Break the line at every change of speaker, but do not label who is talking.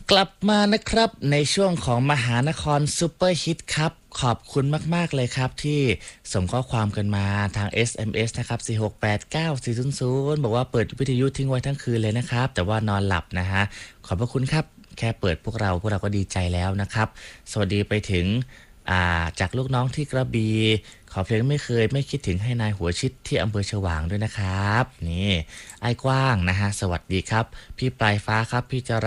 กลับมานะครับในช่วงของมหานครซูเปอร์ฮิตครับขอบคุณมากๆเลยครับที่ส่งข้อความกันมาทาง SMS นะครับ4689400บอกว่าเปิดวิทยุทิ้งไว้ทั้งคืนเลยนะครับแต่ว่านอนหลับนะฮะขอบพระคุณครับแค่เปิดพวกเราก็ดีใจแล้วนะครับสวัสดีไปถึงจากลูกน้องที่กระบี่ขอเพลงไม่เคยไม่คิดถึงให้นายหัวชิดที่อำเภอฉวางด้วยนะครับนี่ไอ้กว้างนะฮะสวัสดีครับพี่ปลายฟ้าครับพี่จ